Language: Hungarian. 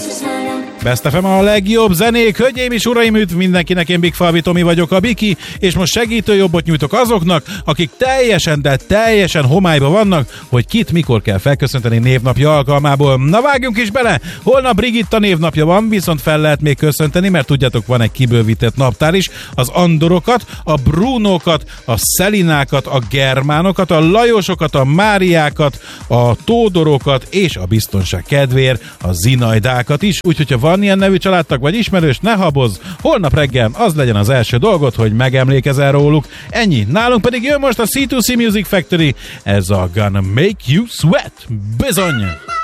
Best FM a legjobb zenék, hölgyeim és uraim, üdv mindenkinek, én Big Falvi Tomi vagyok, a Biki, és most segítő jobbot nyújtok azoknak, akik teljesen homályba vannak, hogy kit mikor kell felköszönteni névnapja alkalmából. Na vágjunk is bele! Holnap Brigitta névnapja van, viszont fel lehet még köszönteni, mert tudjátok, van egy kibővített naptár is, az Andorokat, a Brunókat, a Szelinákat, a Germánokat, a Lajosokat, a Máriákat, a Tódorokat és a biztonság kedvéért a Zinajdákat is, úgyhogy ha van ilyen nevű családtag vagy ismerős, ne habozz, holnap reggel az legyen az első dolgot, hogy megemlékezel róluk. Ennyi. Nálunk pedig jön most a C2C Music Factory, ez a Gonna Make You Sweat. Bizony!